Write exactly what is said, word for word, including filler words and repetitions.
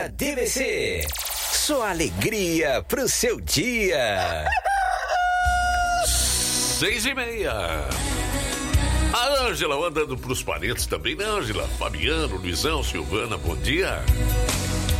D V C, sua alegria pro seu dia. Seis e meia. A Ângela andando pros parentes também, né, Ângela? Fabiano, Luizão, Silvana, bom dia.